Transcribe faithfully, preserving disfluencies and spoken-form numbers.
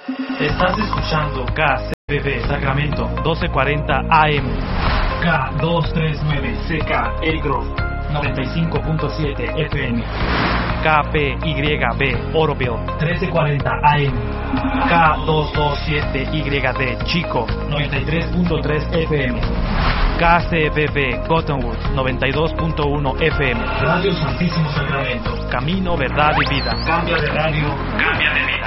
Estás escuchando K C B B Sacramento doce cuarenta A M, K doscientos treinta y nueve C K Elgrove noventa y cinco punto siete F M, K P Y B Oroville trece cuarenta A M, K doscientos veintisiete Y D Chico noventa y tres punto tres F M, K C B B Cottonwood noventa y dos punto uno F M, Radio Santísimo Sacramento, Camino, Verdad y Vida. Cambia de radio, cambia de vida.